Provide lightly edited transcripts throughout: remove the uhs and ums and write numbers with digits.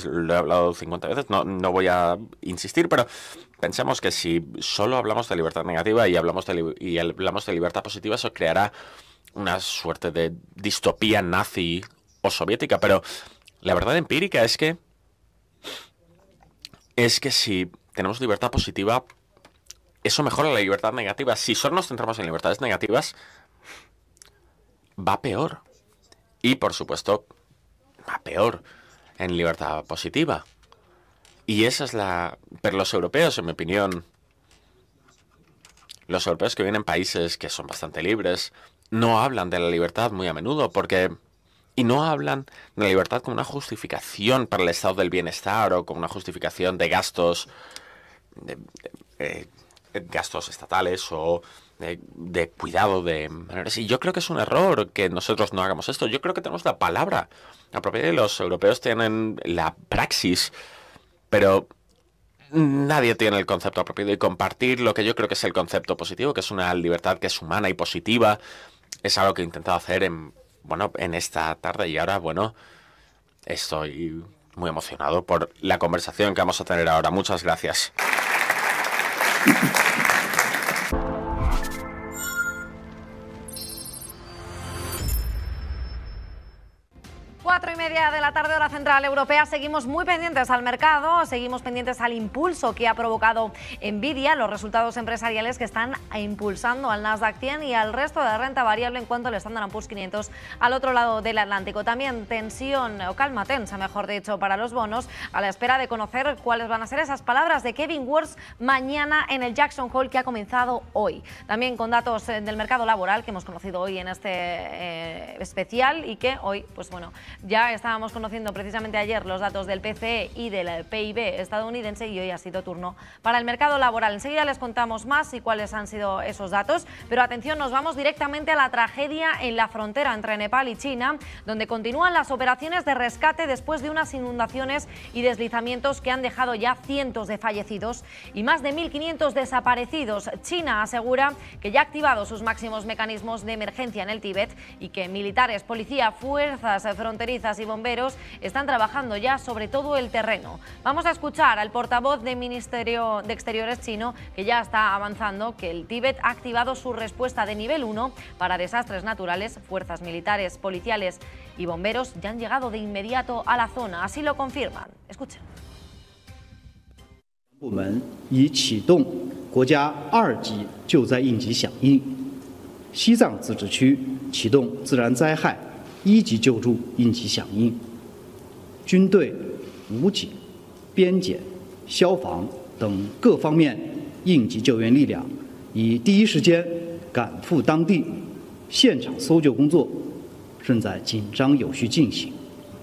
lo he hablado 50 veces, no voy a insistir, pero pensamos que si solo hablamos de libertad negativa y hablamos de libertad positiva, eso creará una suerte de distopía nazi o soviética, pero la verdad empírica es que si tenemos libertad positiva, eso mejora la libertad negativa. Si solo nos centramos en libertades negativas, va peor. Y, por supuesto, va peor en libertad positiva. Y esa es la... Pero los europeos, en mi opinión, los europeos que viven en países que son bastante libres, no hablan de la libertad muy a menudo y no hablan de la libertad como una justificación para el estado del bienestar o como una justificación de gastos, gastos estatales o de cuidado de menores. Y yo creo que es un error que nosotros no hagamos esto. Yo creo que tenemos la palabra apropiada y los europeos tienen la praxis, pero nadie tiene el concepto apropiado, y compartir lo que yo creo que es el concepto positivo, que es una libertad que es humana y positiva, es algo que he intentado hacer en esta tarde. Y ahora, estoy muy emocionado por la conversación que vamos a tener ahora. Muchas gracias. De la tarde, hora central europea. Seguimos muy pendientes al mercado, seguimos pendientes al impulso que ha provocado Nvidia, los resultados empresariales que están impulsando al Nasdaq 100 y al resto de la renta variable en cuanto al Standard & Poor's 500 al otro lado del Atlántico. También tensión o calma tensa, mejor dicho, para los bonos, a la espera de conocer cuáles van a ser esas palabras de Kevin Warsh mañana en el Jackson Hole, que ha comenzado hoy. También con datos del mercado laboral que hemos conocido hoy en este especial y que hoy, ya estábamos conociendo precisamente ayer los datos del PCE y del PIB estadounidense, y hoy ha sido turno para el mercado laboral. Enseguida les contamos más y cuáles han sido esos datos, pero atención, nos vamos directamente a la tragedia en la frontera entre Nepal y China, donde continúan las operaciones de rescate después de unas inundaciones y deslizamientos que han dejado ya cientos de fallecidos y más de 1.500 desaparecidos. China asegura que ya ha activado sus máximos mecanismos de emergencia en el Tíbet y que militares, policía, fuerzas fronterizas y bomberos están trabajando ya sobre todo el terreno. Vamos a escuchar al portavoz del Ministerio de Exteriores chino, que ya está avanzando que el Tíbet ha activado su respuesta de nivel 1 para desastres naturales. Fuerzas militares, policiales y bomberos ya han llegado de inmediato a la zona, así lo confirman. Escuchen. 部门已启动国家2级救灾应急响应，西藏自治区启动自然灾害1级救助应急响应，军队、武警、边检、消防等各方面应急救援力量已第一时间赶赴当地，现场搜救工作正在紧张有序进行。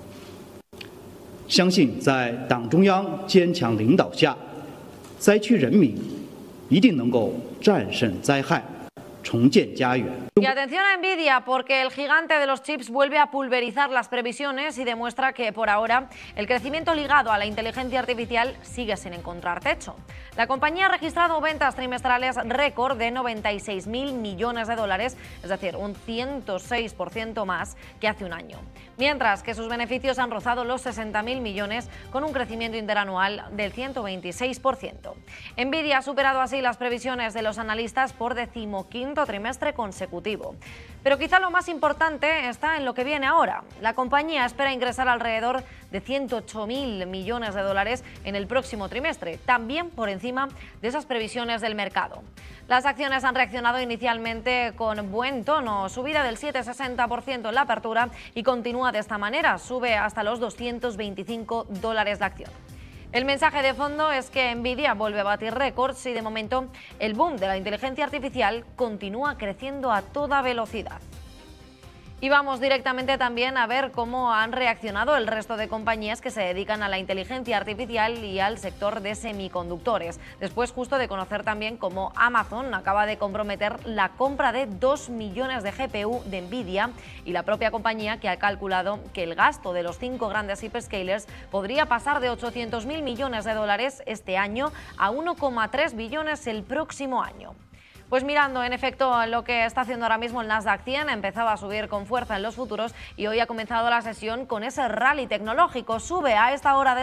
相信在党中央坚强领导下，灾区人民一定能够战胜灾害，重建家园。 Y atención a Nvidia, porque el gigante de los chips vuelve a pulverizar las previsiones y demuestra que por ahora el crecimiento ligado a la inteligencia artificial sigue sin encontrar techo. La compañía ha registrado ventas trimestrales récord de 96.000 millones de dólares, es decir, un 106% más que hace un año. Mientras que sus beneficios han rozado los 60.000 millones con un crecimiento interanual del 126%. Nvidia ha superado así las previsiones de los analistas por 15º trimestre consecutivo. Pero quizá lo más importante está en lo que viene ahora. La compañía espera ingresar alrededor de 108.000 millones de dólares en el próximo trimestre, también por encima de esas previsiones del mercado. Las acciones han reaccionado inicialmente con buen tono, subida del 7,60% en la apertura y continúa de esta manera, sube hasta los $225 la acción. El mensaje de fondo es que Nvidia vuelve a batir récords y de momento el boom de la inteligencia artificial continúa creciendo a toda velocidad. Y vamos directamente también a ver cómo han reaccionado el resto de compañías que se dedican a la inteligencia artificial y al sector de semiconductores. Después justo de conocer también cómo Amazon acaba de comprometer la compra de 2 millones de GPU de Nvidia y la propia compañía que ha calculado que el gasto de los 5 grandes hyperscalers podría pasar de 800.000 millones de dólares este año a 1,3 billones el próximo año. Pues mirando en efecto lo que está haciendo ahora mismo el Nasdaq 100, empezaba a subir con fuerza en los futuros y hoy ha comenzado la sesión con ese rally tecnológico. Sube a esta hora de